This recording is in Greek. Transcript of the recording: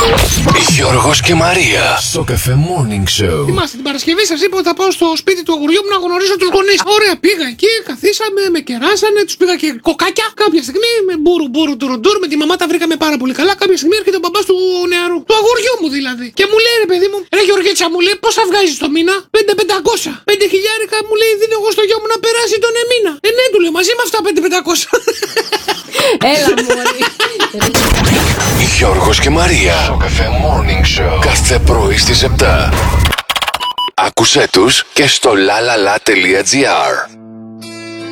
Γιώργος και Μαρία στο Cafe Morning Show. Θυμάστε την Παρασκευή, σας είπα ότι θα πάω στο σπίτι του αγοριού μου να γνωρίσω τους γονείς. Ωραία, πήγα εκεί, καθίσαμε, με κεράσανε, τους πήγα και κοκάκια. Κάποια στιγμή με μπούρου τουρουντούρ, με τη μαμά τα βρήκαμε πάρα πολύ καλά. Κάποια στιγμή έρχεται ο μπαμπάς του νεαρού, του αγοριού μου δηλαδή. Και μου λέει, ρε παιδί μου, ρε Γεωργίτσα, μου λέει, πόσα βγάζεις το μήνα? 5.500. 5.000 μου λέει, δίνω εγώ στο γιο μου να περάσει τον μήνα. Ναι, του λέω, μαζί με αυτά 5.500. Έλα μωρή. Γιώργος και Μαρία στο Cafe Morning Show. Κάθε πρωί στις 7. Άκουσέ τους και στο lalala.gr.